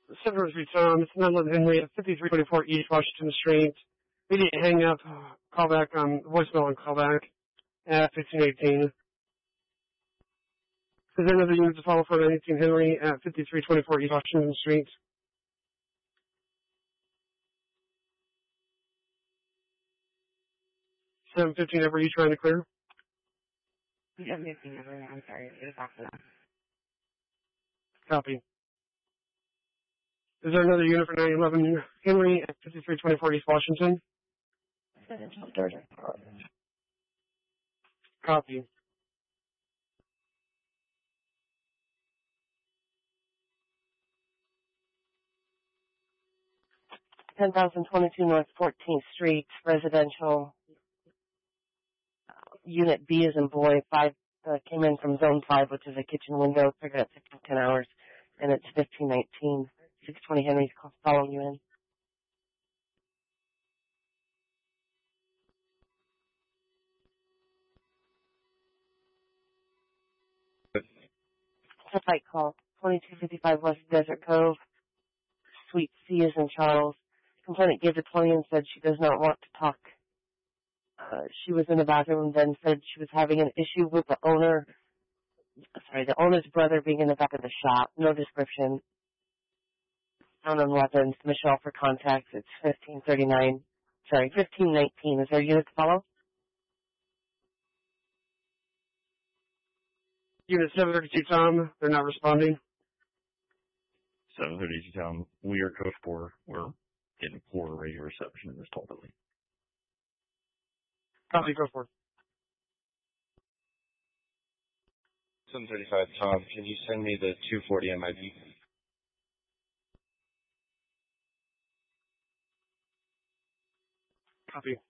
703 Tom, it's 911 Henry at 5324 East Washington Street. Immediate hang up, callback, voicemail and callback at 1518. Is there another unit to follow for 19 Henry at 5324 East Washington Street? 715, ever you trying to clear? I'm sorry, it was off of that. Copy. Is there another unit for 911 Henry at 5324 East Washington? Copy. 10,022 North 14th Street, residential. Unit B is in boy. 5 came in from zone 5, which is a kitchen window. Figured out 10 hours, and it's 1519. 620 Henry's following you in. Fight call. 2255 West Desert Cove. Suite C is in Charles. Complainant gave the 20 and said she does not want to talk. She was in the bathroom and then said she was having an issue with the owner's brother being in the back of the shop. No description. Found on weapons. Michelle for contacts. It's 1519. Is there a unit to follow? Unit 732 Tom, they're not responding. 732 Tom, we are code 4. We're getting poor radio reception in this tall building. Copy, go for it. 735 Tom, can you send me the 240 MIB? Copy.